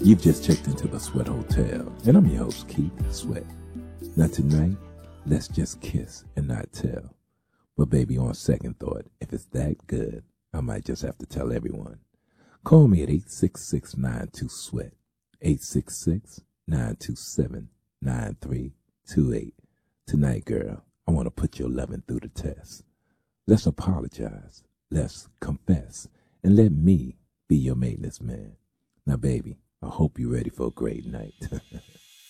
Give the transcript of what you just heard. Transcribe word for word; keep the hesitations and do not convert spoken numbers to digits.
You've just checked into the Sweat Hotel, and I'm your host, Keith Sweat. Now tonight, let's just kiss and not tell. But baby, on second thought, if it's that good, I might just have to tell everyone. Call me at eight six six, nine two, SWEAT, eight six six, nine two seven, nine three two eight. Tonight, girl, I want to put your loving through the test. Let's apologize, let's confess, and let me be your maintenance man. Now, baby, I hope you're ready for a great night.